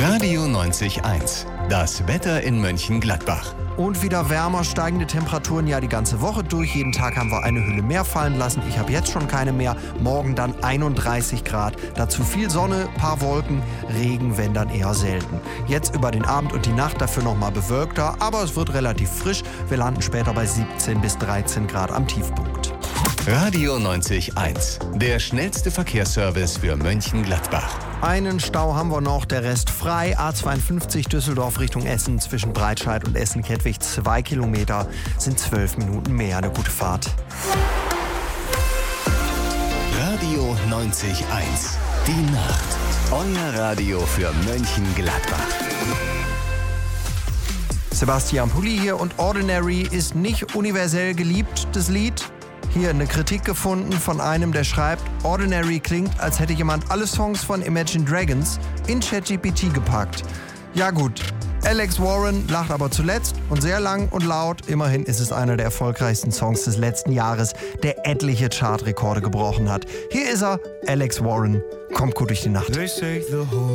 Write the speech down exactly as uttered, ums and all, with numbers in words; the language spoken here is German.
Radio neunzig eins. Das Wetter in Mönchengladbach. Und wieder wärmer, steigende Temperaturen ja die ganze Woche durch. Jeden Tag haben wir eine Hülle mehr fallen lassen. Ich habe jetzt schon keine mehr. Morgen dann einunddreißig Grad. Dazu viel Sonne, paar Wolken, Regen, wenn dann eher selten. Jetzt über den Abend und die Nacht dafür nochmal bewölkter, aber es wird relativ frisch. Wir landen später bei siebzehn bis dreizehn Grad am Tiefpunkt. Radio neunzig eins. Der schnellste Verkehrsservice für Mönchengladbach. Einen Stau haben wir noch, der Rest frei. A zweiundfünfzig Düsseldorf Richtung Essen zwischen Breitscheid und Essen-Kettwig. Zwei Kilometer sind zwölf Minuten mehr. Eine gute Fahrt. Radio neunzig eins. Die Nacht. Euer Radio für Mönchengladbach. Sebastian Pulli hier und Ordinary ist nicht universell geliebt, das Lied. Hier eine Kritik gefunden von einem, der schreibt, Ordinary klingt, als hätte jemand alle Songs von Imagine Dragons in ChatGPT gepackt. Ja gut, Alex Warren lacht aber zuletzt und sehr lang und laut. Immerhin ist es einer der erfolgreichsten Songs des letzten Jahres, der etliche Chartrekorde gebrochen hat. Hier ist er, Alex Warren. Kommt gut durch die Nacht.